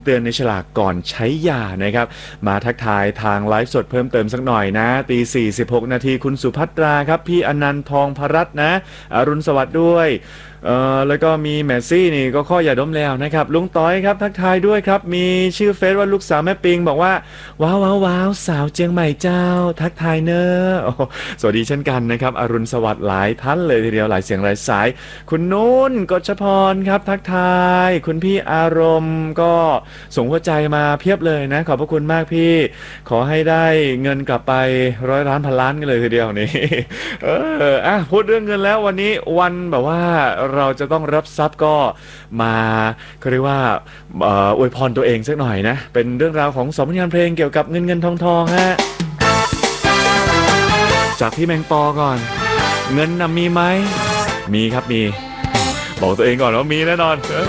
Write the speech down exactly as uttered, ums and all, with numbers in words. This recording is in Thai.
เตือนในฉลากก่อนใช้ยานะครับมาทักทายทางไลฟ์สดเพิ่มเติมสักหน่อยนะตีสี่สิบหกนาทีคุณสุภัตราครับพี่อนันต์ทองพรัตน์นะอรุณสวัสดิ์ด้วยเอ่อแล้วก็มีแมซี่นี่ก็ข้ออย่าดมแล้วนะครับลุงต้อยครับทักทายด้วยครับมีชื่อเฟซว่าลูกสาวแม่ปิงบอกว่าว้าวว้าวว้าวสาวเจียงใหม่เจ้าทักทายเนอะโอ้สวัสดีเช่นกันนะครับอรุณสวัสดิ์หลายท่านเลยทีเดียวหลายเสียงหลายสายคุณนุ่นกฎชพรครับทักทายคุณพี่อารมณ์ก็ส่งหัวใจมาเพียบเลยนะขอบพระคุณมากพี่ขอให้ได้เงินกลับไปร้อยล้านพันล้านกันเลยทีเดียวนี้ เอออ่ะพูดเรื่องเงินแล้ววันนี้วันแบบว่าเราจะต้องรับทรัพย์ก็มาเขาเรียกว่าเอ่ออวยพรตัวเองสักหน่อยนะเป็นเรื่องราวของสองผลงานเพลงเกี่ยวกับเงินเงินทองทองฮะจากพี่แมงปอก่อนเงินน่ะมีไหมมีครับมีบอกตัวเองก่อนว่ามีแน่นอน